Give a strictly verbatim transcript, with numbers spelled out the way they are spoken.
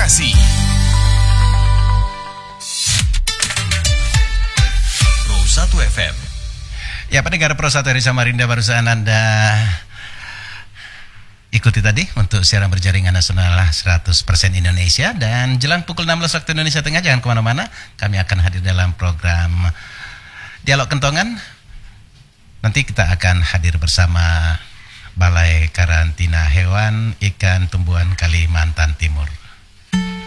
Bekasi. Pro satu F M. Ya, pendengar Pro satu dari Samarinda, barusan Anda ikuti tadi untuk siaran berjaringan nasional seratus persen Indonesia. Dan jelang pukul enam belas waktu Indonesia Tengah, jangan kemana-mana, kami akan hadir dalam program Dialog Kentongan. Nanti kita akan hadir bersama Balai Karantina Hewan Ikan Tumbuhan Kalimantan Timur.